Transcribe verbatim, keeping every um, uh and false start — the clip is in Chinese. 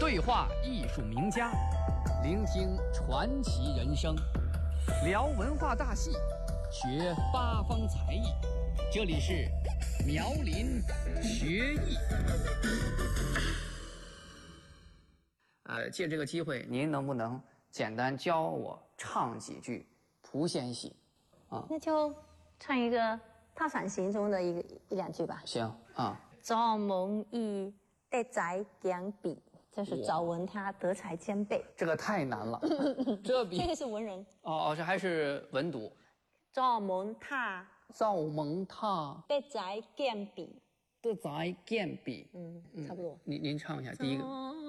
对话艺术名家，聆听传奇人生，聊文化大戏，学八方才艺。这里是苗林学艺。呃，借这个机会，您能不能简单教我唱几句《蒲仙戏》啊？ 那就唱一个《踏伞行》中的一个一两句吧。 行啊。 早蒙义德才兼备，就是早闻他德才兼备。 这个太难了，这比这个是文人哦哦，这还是文读。 早蒙他早蒙他德才兼备， 德才兼备。 嗯，差不多。 您您唱一下第一个。